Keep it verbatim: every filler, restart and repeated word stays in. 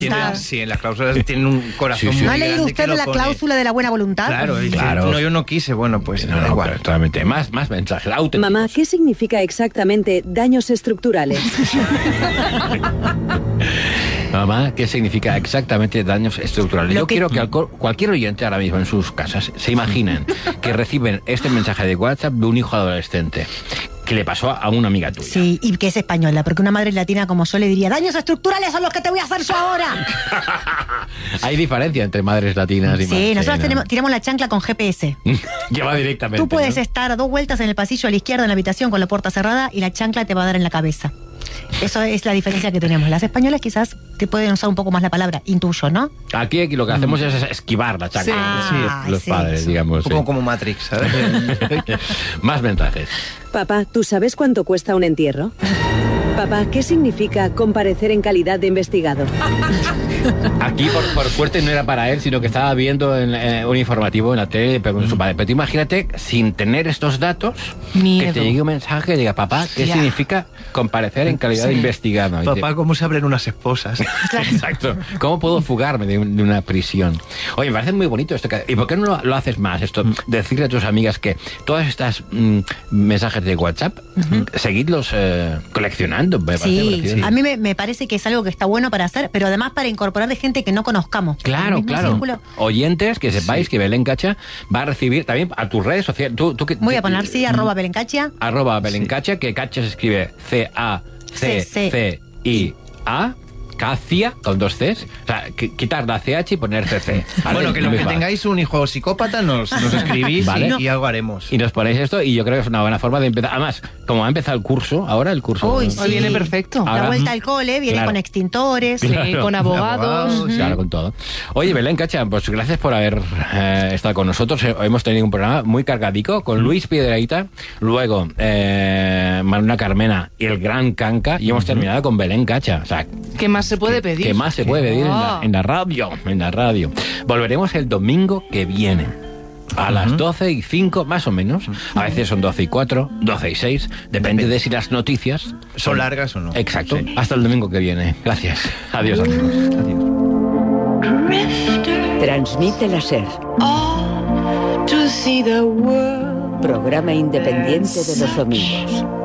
Tiene, Claro. sí, en las cláusulas tienen un corazón Sí, sí. muy ¿No ha leído grande usted que lo la pone. cláusula de la buena voluntad? Claro, y dice, Claro. no, yo no quise, bueno, pues No, da no, igual. pero totalmente. Más, más mensajes auténticos. Mamá, ¿qué significa exactamente daños estructurales? Mamá, ¿qué significa exactamente daños estructurales? Lo Yo que- quiero que al- cualquier oyente ahora mismo en sus casas se imaginen que reciben este mensaje de WhatsApp de un hijo adolescente que le pasó a una amiga tuya. Sí, y que es española, porque una madre latina como yo le diría, daños estructurales son los que te voy a hacer yo ahora. Hay diferencia entre madres latinas y madres. Sí, nosotros ¿no? tenemos, tiramos la chancla con G P S. Que va directamente. Tú puedes ¿no? estar a dos vueltas en el pasillo a la izquierda en la habitación con la puerta cerrada y la chancla te va a dar en la cabeza. Eso es la diferencia que tenemos. Las españolas quizás te pueden usar un poco más la palabra, intuyo, ¿no? Aquí, aquí lo que hacemos es esquivar la chancla. Sí. los- Ah, los sí. padres, digamos. Un poco sí. como Matrix, ¿sabes? Más mensajes. Papá, ¿tú sabes cuánto cuesta un entierro? Papá, ¿qué significa comparecer en calidad de investigado? Aquí, por, por suerte, no era para él, sino que estaba viendo en, eh, un informativo en la tele pero con su padre. Pero tú imagínate, sin tener estos datos, Miedo. que te llegue un mensaje y diga, papá, ¿qué Hostia. significa comparecer en calidad de investigado? Y Papá, dice, ¿cómo se abren unas esposas? exacto. ¿Cómo puedo fugarme de, un- de una prisión? Oye, me parece muy bonito esto. que- ¿Y por qué no lo, lo haces más? Esto, decirle a tus amigas que todas estas mm, mensajes de WhatsApp, seguidlos eh, coleccionando. Me parece Sí, precioso. a mí me, me parece que es algo que está bueno para hacer, pero además para incorporar de gente que no conozcamos. En el Claro, mismo claro. círculo. Oyentes, que sepáis que Belén Cacha va a recibir también a tus redes sociales. Tú, tú que- Voy a poner, sí, mm, arroba Belencachia. Arroba Belén Cacha, que Cacha se escribe C A C C I A. Cacia, con dos Cs. O sea, qui- quitar la C H y poner C C. ¿vale? Bueno, que lo Muy que fácil. tengáis un hijo psicópata nos, nos escribís Vale. y, y algo haremos. Y nos ponéis esto y yo creo que es una buena forma de empezar. Además, como ha empezado el curso, ahora el curso... Uy, Hoy sí. viene perfecto. La Ahora- vuelta al cole, viene Claro. con extintores. Sí, Claro. con abogados. Abogados, Claro, con todo. Oye, Belén Cacha, pues gracias por haber eh, estado con nosotros. Eh, Hemos tenido un programa muy cargadico con Luis Piedrahita, luego eh, Maruna Carmena y el gran Canca, y hemos terminado con Belén Cacha. O sea, ¿Qué más se puede pedir? ¿qué más se puede pedir en la, en la radio? En la radio. Volveremos el domingo que viene. A las doce y cinco, más o menos. A veces son doce y cuatro, doce y seis. Depende de si las noticias ¿Son largas o no? Exacto. Sí. Hasta el domingo que viene. Gracias. Adiós, amigos. Transmite la SER, to see the world. programa independiente de los domingos.